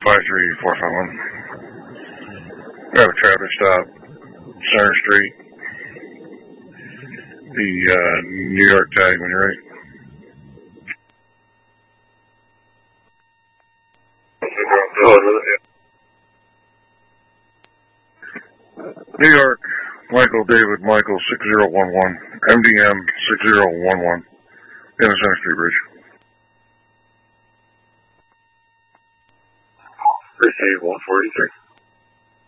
53451. We have a traffic stop, Center Street. The New York tag when you're ready. New York, Michael David Michael 6011, MDM 6011, in the Center Street Bridge. Receive 143.